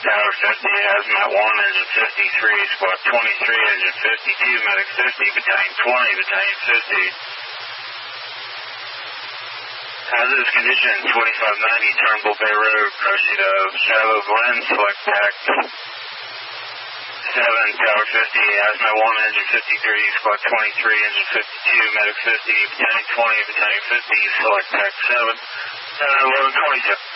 Tower 50, Hazmat 1, Engine 53, Squad 23, Engine 52, Medic 50, Battalion 20, Battalion 50. Hazardous condition, 2590, Turnbull Bay Road, pursuit of Shiloh Glen, select TAC 7, Tower 50, Hazmat 1, Engine 53, Squad 23, Engine 52, Medic 50, Battalion 20, Battalion 50, select TAC 7, 1127.